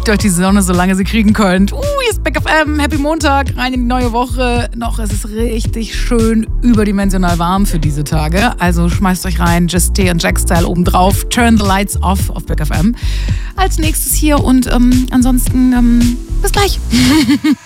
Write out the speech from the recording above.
Genießt euch die Sonne, solange sie kriegen könnt. Hier ist Big FM, Happy Montag, rein in die neue Woche. Es ist richtig schön überdimensional warm für diese Tage. Also schmeißt euch rein, Just T und Jack-Style obendrauf. Turn the lights off auf Big FM. Als nächstes hier und ansonsten bis gleich.